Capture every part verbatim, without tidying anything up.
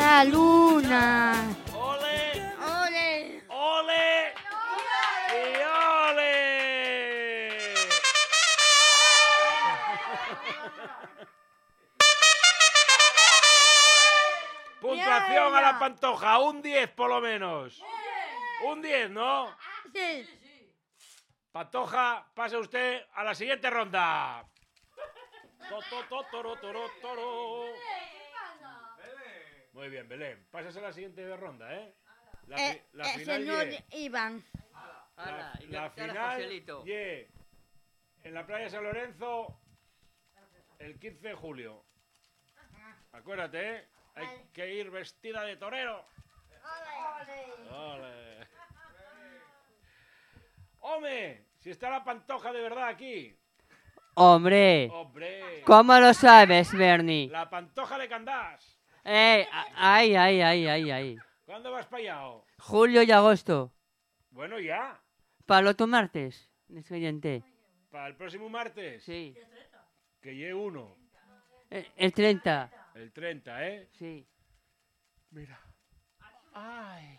la luna. ¡Ole! ¡Ole! ¡Ole! ¡Y ole! Puntuación a la Pantoja, un diez por lo menos. Un diez, ¿no? Sí. Pantoja, pase usted a la siguiente ronda. To, to, to, toro, toro, toro. Muy bien, Belén. Pasas a la siguiente ronda, ¿eh? La, fi- Eh, la eh, final señor ye. Iván. La, y la que- que era final Joselito. ye en la playa San Lorenzo el quince de julio. Acuérdate, ¿eh? Hay que ir vestida de torero. ¡Ole! ¡Hombre! Si está la Pantoja de verdad aquí. Hombre, ¡Hombre! ¿cómo lo sabes, Bernie? La Pantoja de Candás. Eh, a- ay, ay, ay, ay, ay. ¿Cuándo vas para allá? Julio y agosto. Bueno, ya. Para el otro martes. El siguiente. Para el próximo martes. Sí. Que llegue uno. El, el treinta. El treinta, ¿eh? Sí. Mira. Ay.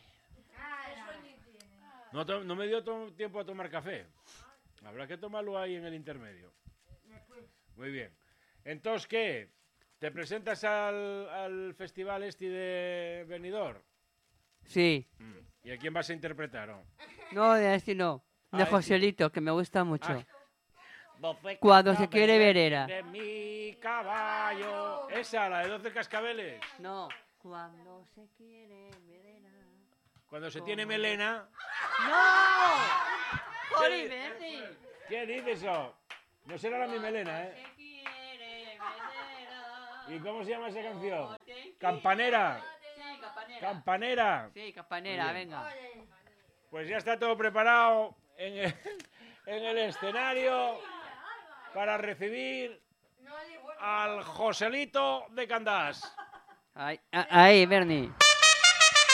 No, to- no me dio to- tiempo a tomar café. Habrá que tomarlo ahí en el intermedio. Muy bien. Entonces, ¿qué? ¿Te presentas al, al festival este de Benidorm? Sí. Mm. ¿Y a quién vas a interpretar? Oh? No, de este no. De Ah, este. Joselito, que me gusta mucho. Ah. Cuando se quiere ver era. De mi caballo. Esa, la de doce cascabeles. No. Cuando se quiere ver era. Cuando se tiene melena. ¡No! ¡Jolín, Bernie! ¿Qué dices eso? No será la mi melena, ¿eh? Se quiere ver era. ¿Y cómo se llama esa canción? Campanera. Sí, campanera. Campanera. Sí, campanera, Muy bien. venga. Pues ya está todo preparado en el, en el escenario para recibir al Joselito de Candás. Ahí, a- ahí, Bernie.